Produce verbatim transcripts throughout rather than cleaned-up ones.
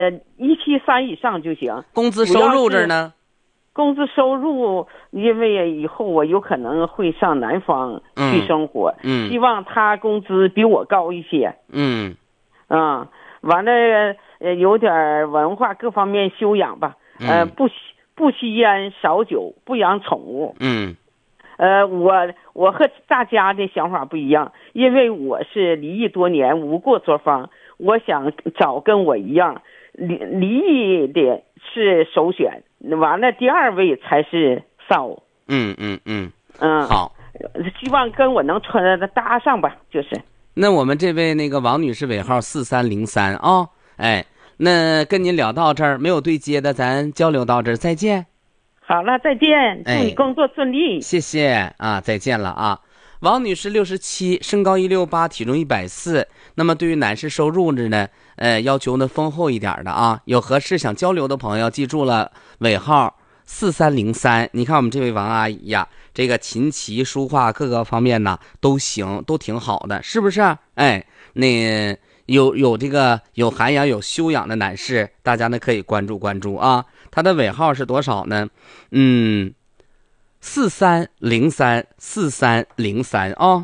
呃，一七三以上就行。 工资收入这儿呢？ 工资收入，因为以后我有可能会上南方去生活， 嗯， 希望他工资比我高一些。 嗯， 啊、嗯，完了，呃，有点文化各方面修养吧。 嗯、 呃，不吸不吸烟，少酒，不养宠物。 嗯。 呃，我我和大家的想法不一样，因为我是离异多年，无过作坊，我想找跟我一样离离异的是首选，完了第二位才是少。 嗯嗯嗯嗯， 好， 希望跟我能穿的搭上吧，就是。 那我们这位那个王女士尾号四三零三啊，哎，那跟您聊到这儿，没有对接的，咱交流到这儿，再见。 好了，再见，祝你工作顺利。 哎、谢谢啊，再见了啊。王女士六十七，身高一六八，体重一百四。那么对于男士收入的呢，呃，要求呢丰厚一点的啊。有合适想交流的朋友，记住了，尾号四三零三。你看我们这位王阿姨呀，这个琴棋书画各个方面呢都行，都挺好的，是不是？哎，那有有这个有涵养、有修养的男士，大家呢可以关注关注啊。他的尾号是多少呢？嗯，四三零三四三零三啊。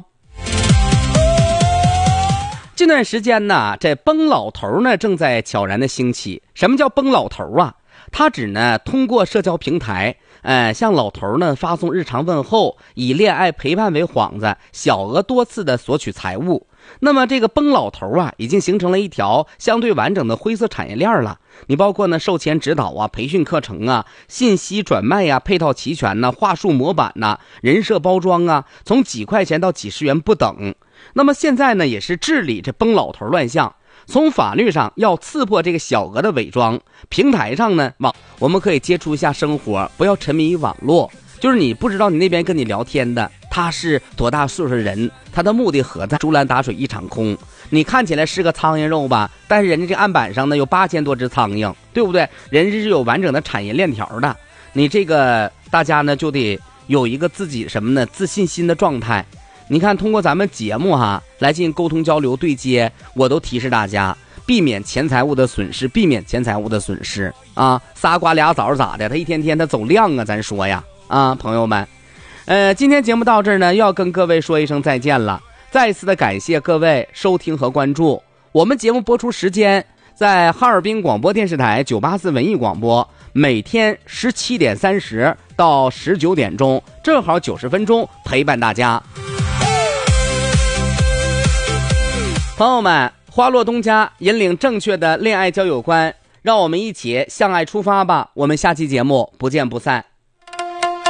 这段时间呢，这崩老头呢正在悄然的兴起。什么叫崩老头啊？他指呢通过社交平台，呃，向老头呢发送日常问候，以恋爱陪伴为幌子，小额多次的索取财物。那么这个崩老头啊，已经形成了一条相对完整的灰色产业链了。你包括呢售前指导啊、培训课程啊、信息转卖呀、啊、配套齐全呐、啊、话术模板呐、啊、人设包装啊，从几块钱到几十元不等。那么现在呢，也是治理这崩老头乱象。从法律上要刺破这个小额的伪装，平台上呢，网我们可以接触一下生活，不要沉迷于网络。就是你不知道你那边跟你聊天的他是多大岁数的人，他的目的何在？竹篮打水一场空。你看起来是个苍蝇肉吧，但是人家这案板上呢有八千多只苍蝇，对不对？人家是有完整的产业链条的。你这个大家呢就得有一个自己什么呢自信心的状态。你看通过咱们节目哈来进行沟通交流对接，我都提示大家避免钱财物的损失，避免钱财物的损失啊！仨瓜俩枣咋的？他一天天他走量啊，咱说呀啊，朋友们，呃，今天节目到这儿呢，要跟各位说一声再见了。再次的感谢各位收听和关注。我们节目播出时间在哈尔滨广播电视台九八四文艺广播，每天十七点三十到十九点钟，正好九十分钟陪伴大家。朋友们，花落东家引领正确的恋爱交友观，让我们一起向爱出发吧。我们下期节目不见不散。